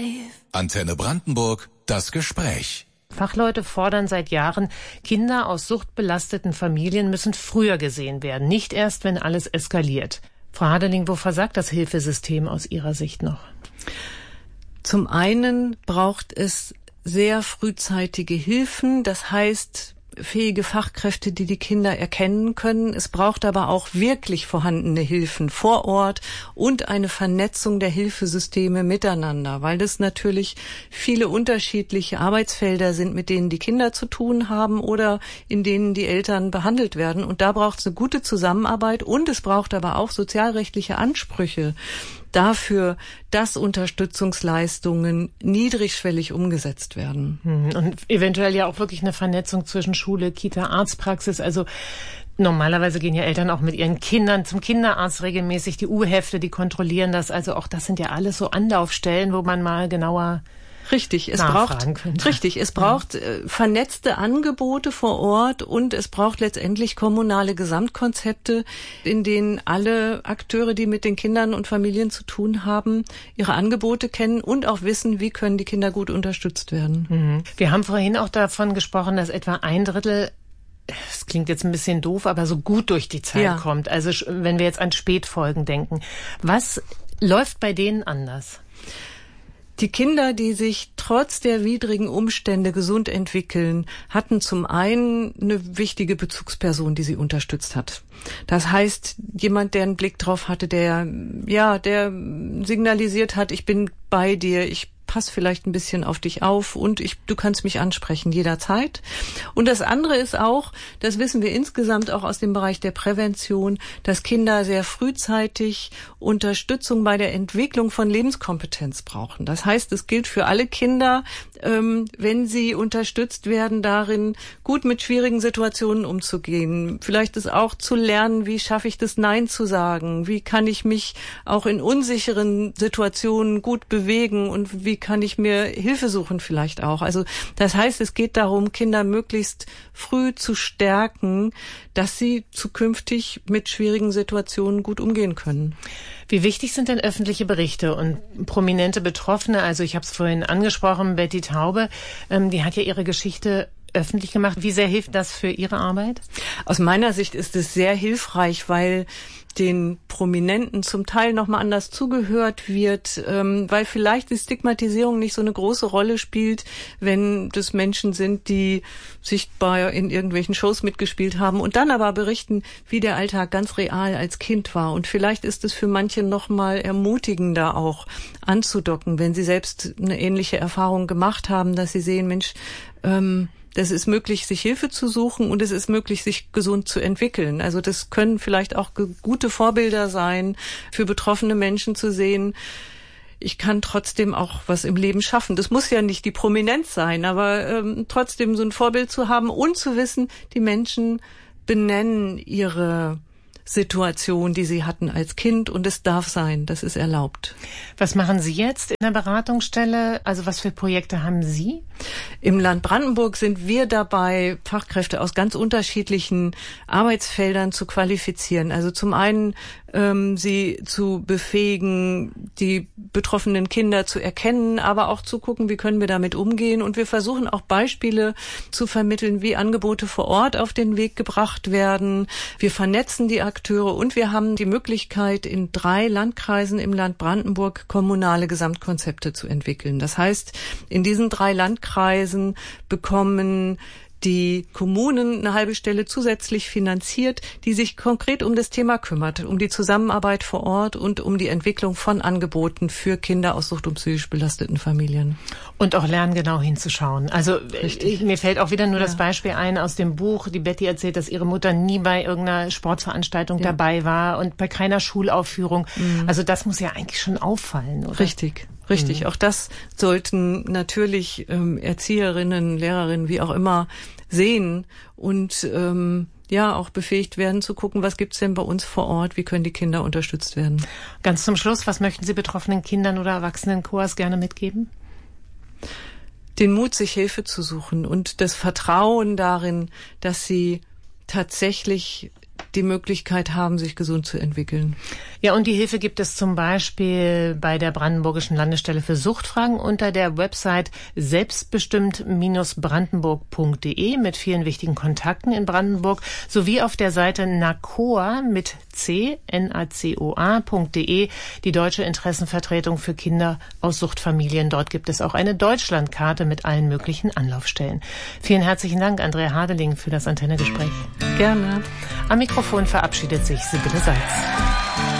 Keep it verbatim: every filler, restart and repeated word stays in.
Antenne Brandenburg, das Gespräch. Fachleute fordern seit Jahren, Kinder aus suchtbelasteten Familien müssen früher gesehen werden, nicht erst, wenn alles eskaliert. Frau Hadeling, wo versagt das Hilfesystem aus Ihrer Sicht noch? Zum einen braucht es sehr frühzeitige Hilfen, das heißt fähige Fachkräfte, die die Kinder erkennen können. Es braucht aber auch wirklich vorhandene Hilfen vor Ort und eine Vernetzung der Hilfesysteme miteinander, weil das natürlich viele unterschiedliche Arbeitsfelder sind, mit denen die Kinder zu tun haben oder in denen die Eltern behandelt werden. Und da braucht es eine gute Zusammenarbeit und es braucht aber auch sozialrechtliche Ansprüche dafür, dass Unterstützungsleistungen niedrigschwellig umgesetzt werden. Und eventuell ja auch wirklich eine Vernetzung zwischen Schule, Kita, Arztpraxis. Also normalerweise gehen ja Eltern auch mit ihren Kindern zum Kinderarzt regelmäßig. Die U-Hefte, die kontrollieren das. Also auch das sind ja alles so Anlaufstellen, wo man mal genauer Richtig, es braucht könnte. richtig, es braucht ja. äh, vernetzte Angebote vor Ort und es braucht letztendlich kommunale Gesamtkonzepte, in denen alle Akteure, die mit den Kindern und Familien zu tun haben, ihre Angebote kennen und auch wissen, wie können die Kinder gut unterstützt werden. Mhm. Wir haben vorhin auch davon gesprochen, dass etwa ein Drittel, das klingt jetzt ein bisschen doof, aber so gut durch die Zeit ja. kommt. Also wenn wir jetzt an Spätfolgen denken, was läuft bei denen anders? Die Kinder, die sich trotz der widrigen Umstände gesund entwickeln, hatten zum einen eine wichtige Bezugsperson, die sie unterstützt hat. Das heißt, jemand, der einen Blick drauf hatte, der, ja, der signalisiert hat, ich bin bei dir, ich pass vielleicht ein bisschen auf dich auf und ich, du kannst mich ansprechen jederzeit. Und das andere ist auch, das wissen wir insgesamt auch aus dem Bereich der Prävention, dass Kinder sehr frühzeitig Unterstützung bei der Entwicklung von Lebenskompetenz brauchen. Das heißt, es gilt für alle Kinder, ähm, wenn sie unterstützt werden, darin gut mit schwierigen Situationen umzugehen. Vielleicht ist auch zu lernen, wie schaffe ich das Nein zu sagen? Wie kann ich mich auch in unsicheren Situationen gut bewegen und wie kann ich mir Hilfe suchen vielleicht auch. Also das heißt, es geht darum, Kinder möglichst früh zu stärken, dass sie zukünftig mit schwierigen Situationen gut umgehen können. Wie wichtig sind denn öffentliche Berichte und prominente Betroffene? Also ich habe es vorhin angesprochen, Betty Taube, ähm, die hat ja ihre Geschichte öffentlich gemacht. Wie sehr hilft das für Ihre Arbeit? Aus meiner Sicht ist es sehr hilfreich, weil den Prominenten zum Teil nochmal anders zugehört wird, ähm, weil vielleicht die Stigmatisierung nicht so eine große Rolle spielt, wenn das Menschen sind, die sichtbar in irgendwelchen Shows mitgespielt haben und dann aber berichten, wie der Alltag ganz real als Kind war. Und vielleicht ist es für manche nochmal ermutigender auch anzudocken, wenn sie selbst eine ähnliche Erfahrung gemacht haben, dass sie sehen, Mensch, ähm, das ist möglich, sich Hilfe zu suchen und es ist möglich, sich gesund zu entwickeln. Also das können vielleicht auch gute Vorbilder sein, für betroffene Menschen zu sehen, ich kann trotzdem auch was im Leben schaffen. Das muss ja nicht die Prominenz sein, aber ähm, trotzdem so ein Vorbild zu haben und zu wissen, die Menschen benennen ihre Situation, die sie hatten als Kind und es darf sein, das ist erlaubt. Was machen Sie jetzt in der Beratungsstelle? Also was für Projekte haben Sie? Im Land Brandenburg sind wir dabei, Fachkräfte aus ganz unterschiedlichen Arbeitsfeldern zu qualifizieren. Also zum einen ähm, sie zu befähigen, die betroffenen Kinder zu erkennen, aber auch zu gucken, wie können wir damit umgehen. Und wir versuchen auch Beispiele zu vermitteln, wie Angebote vor Ort auf den Weg gebracht werden. Wir vernetzen die Akteure und wir haben die Möglichkeit, in drei Landkreisen im Land Brandenburg kommunale Gesamtkonzepte zu entwickeln. Das heißt, in diesen drei Landkreisen bekommen die Kommunen eine halbe Stelle zusätzlich finanziert, die sich konkret um das Thema kümmert, um die Zusammenarbeit vor Ort und um die Entwicklung von Angeboten für Kinder aus sucht- und psychisch belasteten Familien. Und auch lernen, genau hinzuschauen. Also ich, mir fällt auch wieder nur ja. das Beispiel ein aus dem Buch. Die Betty erzählt, dass ihre Mutter nie bei irgendeiner Sportveranstaltung ja. dabei war und bei keiner Schulaufführung. Mhm. Also das muss ja eigentlich schon auffallen, oder? Richtig. Richtig, mhm. auch das sollten natürlich ähm, Erzieherinnen, Lehrerinnen, wie auch immer, sehen und ähm, ja auch befähigt werden zu gucken, was gibt's denn bei uns vor Ort, wie können die Kinder unterstützt werden. Ganz zum Schluss, was möchten Sie betroffenen Kindern oder Erwachsenen C O A S gerne mitgeben? Den Mut, sich Hilfe zu suchen und das Vertrauen darin, dass sie tatsächlich die Möglichkeit haben, sich gesund zu entwickeln. Ja, und die Hilfe gibt es zum Beispiel bei der Brandenburgischen Landesstelle für Suchtfragen unter der Website selbstbestimmt Bindestrich brandenburg punkt de mit vielen wichtigen Kontakten in Brandenburg sowie auf der Seite nacoa mit C, N A C O A punkt de, die Deutsche Interessenvertretung für Kinder aus Suchtfamilien. Dort gibt es auch eine Deutschlandkarte mit allen möglichen Anlaufstellen. Vielen herzlichen Dank, Andrea Hadeling, für das Antenne-Gespräch. Gerne. Am Mikrofon verabschiedet sich Sibylle Seitz.